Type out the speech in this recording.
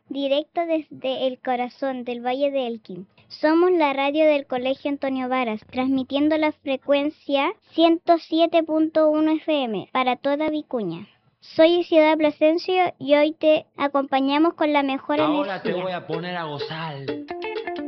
directo desde el corazón del Valle de Elqui. Somos la radio del Colegio Antonio Varas, transmitiendo la frecuencia 107.1 FM para toda Vicuña. Soy Isidora Plasencia y hoy te acompañamos con la mejor energía. Ahora te voy a poner a gozar.